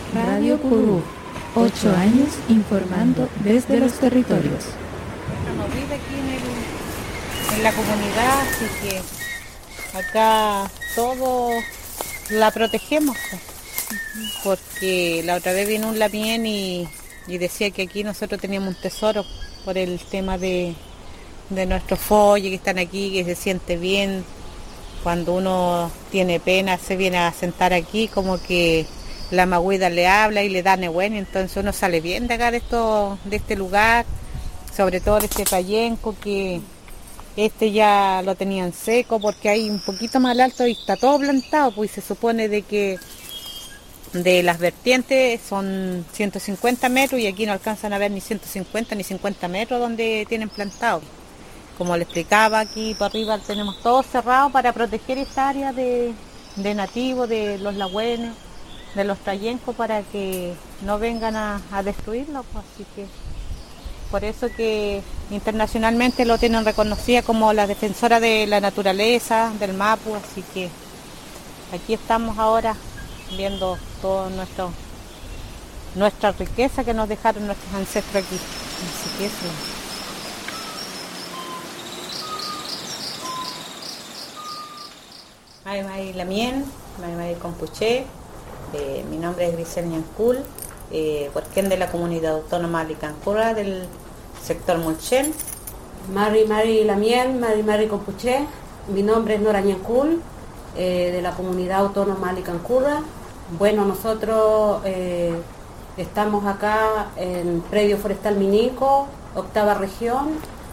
Radio Purú, 8 años informando desde los territorios. Estamos vivos aquí en la comunidad, así que acá todo la protegemos, porque la otra vez vino un lamien y decía que aquí nosotros teníamos un tesoro por el tema de nuestros folles que están aquí, que se siente bien. Cuando uno tiene pena se viene a sentar aquí, como que la magüida le habla y le da nehuén, entonces uno sale bien de acá de este lugar, sobre todo de este Payenco, que este ya lo tenían seco porque hay un poquito más alto y está todo plantado, pues se supone de que de las vertientes son 150 metros y aquí no alcanzan a ver ni 150 ni 50 metros donde tienen plantado. Como le explicaba, aquí por arriba tenemos todo cerrado para proteger esta área de nativos, de los lagüenes, de los trayencos, para que no vengan a destruirlo. Pues, así que por eso que internacionalmente lo tienen reconocida como la defensora de la naturaleza, del Mapu, así que aquí estamos ahora viendo todo nuestra riqueza que nos dejaron nuestros ancestros aquí. Así que eso. May Lamien, May Compuché, mi nombre es Grisel Ñancul, porquén de la comunidad autónoma Licancura del sector Mulchen. Mari Lamien, Mari Compuché, mi nombre es Nora Ñancul, de la comunidad autónoma Licancura. Bueno, nosotros estamos acá en Predio Forestal Minico, octava región,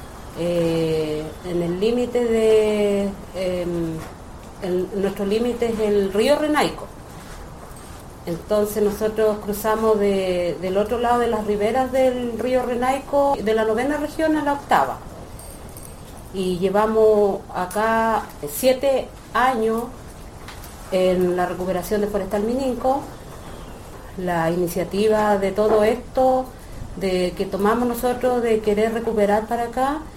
en el límite de... nuestro límite es el río Renaico. Entonces nosotros cruzamos del otro lado de las riberas del río Renaico, de la novena región a la octava. Y llevamos acá 7 años en la recuperación de Forestal Minico. La iniciativa de todo esto, de que tomamos nosotros de querer recuperar para acá,